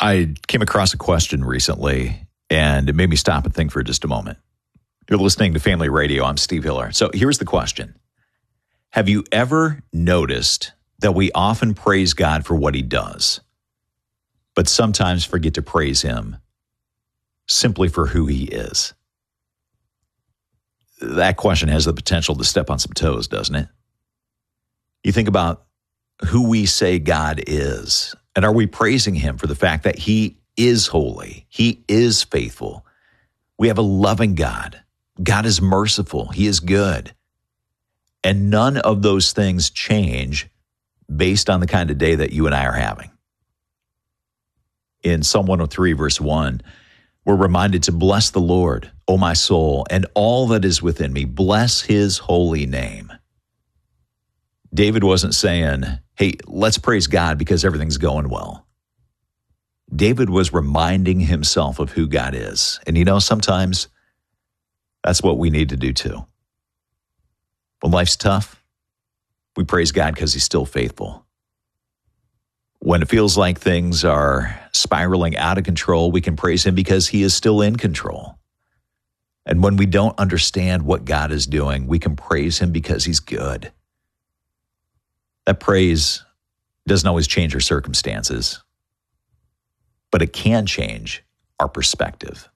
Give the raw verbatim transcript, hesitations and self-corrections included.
I came across a question recently, and it made me stop and think for just a moment. You're listening to Family Radio. I'm Steve Hiller. So here's the question. Have you ever noticed that we often praise God for what he does, but sometimes forget to praise him simply for who he is? That question has the potential to step on some toes, doesn't it? You think about who we say God is, and are we praising him for the fact that he is holy? He is faithful. We have a loving God. God is merciful. He is good. And none of those things change based on the kind of day that you and I are having. In Psalm one oh three, verse one, we're reminded to bless the Lord, O my soul, and all that is within me. Bless his holy name. David wasn't saying, hey, let's praise God because everything's going well. David was reminding himself of who God is. And you know, sometimes that's what we need to do too. When life's tough, we praise God because he's still faithful. When it feels like things are spiraling out of control, we can praise him because he is still in control. And when we don't understand what God is doing, we can praise him because he's good. That praise doesn't always change our circumstances, but it can change our perspective.